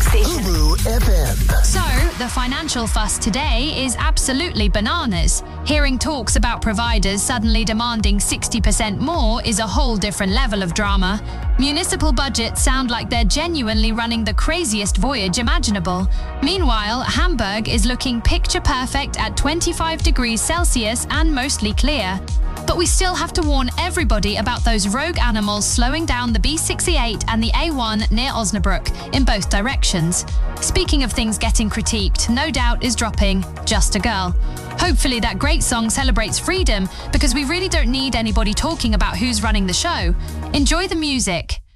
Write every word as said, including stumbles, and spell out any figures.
station. Ubu F M. So, the financial fuss today is absolutely bananas. Hearing talks about providers suddenly demanding sixty percent more is a whole different level of drama. Municipal budgets sound like they're genuinely running the craziest voyage imaginable. Meanwhile, Hamburg is looking picture perfect at twenty-five degrees Celsius and mostly clear. But we still have to warn everybody about those rogue animals slowing down the B sixty-eight and the A one near Osnabrück in both directions. Speaking of things getting critiqued, No Doubt is dropping Just a Girl. Hopefully that great song celebrates freedom, because we really don't need anybody talking about who's running the show. Enjoy the music.